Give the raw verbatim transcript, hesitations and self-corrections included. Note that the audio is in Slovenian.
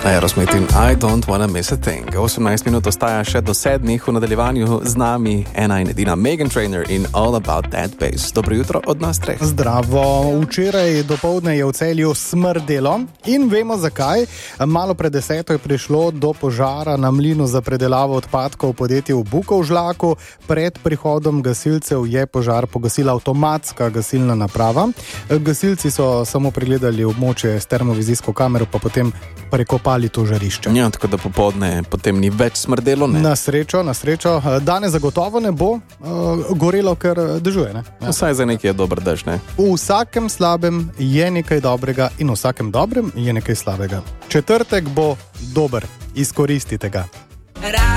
Aerosmith in I don't wanna miss a thing. osemnajst minut ostaja še do sedmih, v nadaljevanju z nami ena in edina Meghan Trainor in All About That Bass. Dobro jutro od nas treh. Zdravo. Včeraj dopoldne je v Celju smrdelo in vemo zakaj. Malo pred deseto je prišlo do požara na mlinu za predelavo odpadkov v podjetju v Bukovžlaku. Pred prihodom gasilcev je požar pogasila avtomatska gasilna naprava. Gasilci so samo pregledali območje s termovizijsko kamero, pa potem prekopali to žarišče. Ja, tako da popoldne potem ni več smrdelo, ne? Na srečo, na srečo. Danes zagotovo ne bo uh, gorelo, ker dežuje, ne? Ja. Vsaj za nekaj je dober dež, ne? V vsakem slabem je nekaj dobrega in v vsakem dobrem je nekaj slabega. Četrtek bo dober, izkoristite ga.